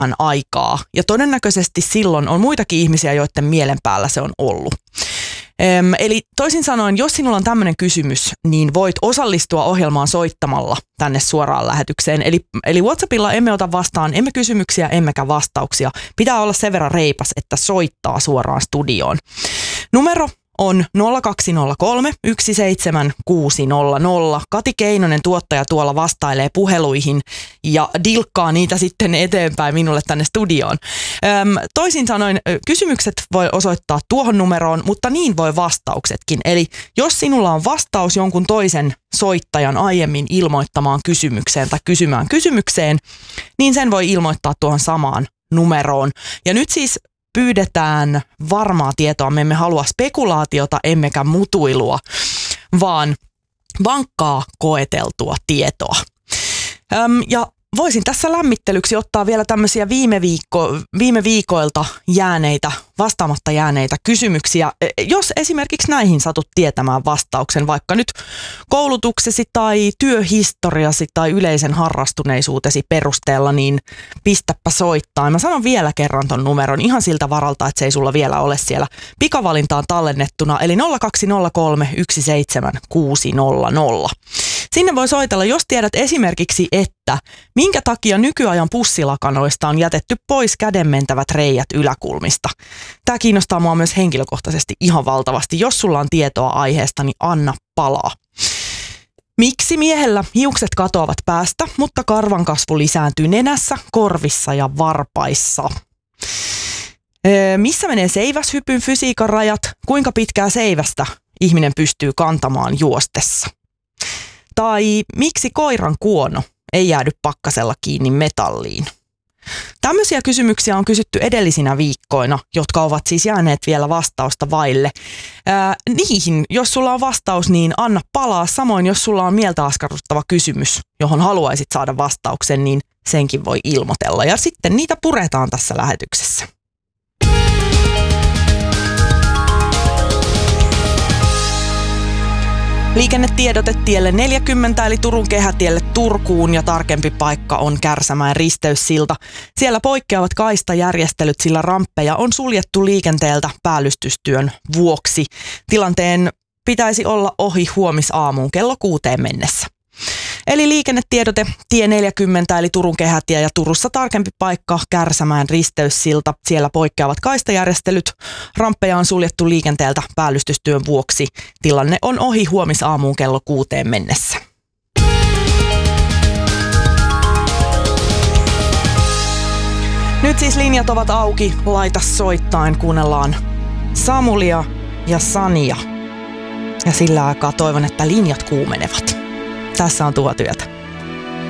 aikaa. Ja todennäköisesti silloin on muitakin ihmisiä, joiden mielen päällä se on ollut. Eli toisin sanoen, jos sinulla on tämmöinen kysymys, niin voit osallistua ohjelmaan soittamalla tänne suoraan lähetykseen. Eli WhatsAppilla emme ota vastaan, emme kysymyksiä, emmekä vastauksia. Pitää olla sen verran reipas, että soittaa suoraan studioon. Numero on 0203 17600. Kati Keinonen, tuottaja, tuolla vastailee puheluihin ja dilkkaa niitä sitten eteenpäin minulle tänne studioon. Toisin sanoen kysymykset voi osoittaa tuohon numeroon, mutta niin voi vastauksetkin. Eli jos sinulla on vastaus jonkun toisen soittajan aiemmin ilmoittamaan kysymykseen tai kysymään kysymykseen, niin sen voi ilmoittaa tuohon samaan numeroon. Ja nyt siis pyydetään varmaa tietoa. Me emme halua spekulaatiota emmekä mutuilua, vaan vankkaa koeteltua tietoa. Ja voisin tässä lämmittelyksi ottaa vielä tämmöisiä viime viikoilta vastaamatta jääneitä kysymyksiä. Jos esimerkiksi näihin satut tietämään vastauksen, vaikka nyt koulutuksesi tai työhistoriasi tai yleisen harrastuneisuutesi perusteella, niin pistäpä soittaa. Mä sanon vielä kerran ton numeron ihan siltä varalta, että se ei sulla vielä ole siellä pikavalintaan tallennettuna, eli 0203 17600. Sinne voi soitella, jos tiedät esimerkiksi, että minkä takia nykyajan pussilakanoista on jätetty pois kädenmentävät reijät yläkulmista. Tämä kiinnostaa mua myös henkilökohtaisesti ihan valtavasti. Jos sulla on tietoa aiheesta, niin anna palaa. Miksi miehellä hiukset katoavat päästä, mutta karvan kasvu lisääntyy nenässä, korvissa ja varpaissa? Missä menee seiväshypyn fysiikan rajat? Kuinka pitkää seivästä ihminen pystyy kantamaan juostessa? Tai miksi koiran kuono ei jäädy pakkasella kiinni metalliin? Tämmöisiä kysymyksiä on kysytty edellisinä viikkoina, jotka ovat siis jääneet vielä vastausta vaille. Niihin, jos sulla on vastaus, niin anna palaa. Samoin, jos sulla on mieltä askarruttava kysymys, johon haluaisit saada vastauksen, niin senkin voi ilmoitella. Ja sitten niitä puretaan tässä lähetyksessä. Liikennetiedote tielle 40 eli Turun kehätielle Turkuun ja tarkempi paikka on Kärsämäen risteyssilta. Siellä poikkeavat kaistajärjestelyt, sillä ramppeja on suljettu liikenteeltä päällystystyön vuoksi. Tilanteen pitäisi olla ohi huomisaamuun kello 6 mennessä. Eli liikennetiedote tie 40 eli Turun kehätie ja Turussa tarkempi paikka Kärsämäen risteyssilta. Siellä poikkeavat kaistajärjestelyt. Ramppeja on suljettu liikenteeltä päällystystyön vuoksi. Tilanne on ohi huomisaamuun kello 6 mennessä. Nyt siis linjat ovat auki. Laita soittain. Kuunnellaan Samulia ja Sania. Ja sillä aikaa toivon, että linjat kuumenevat. Tässä on Tuhotyötä.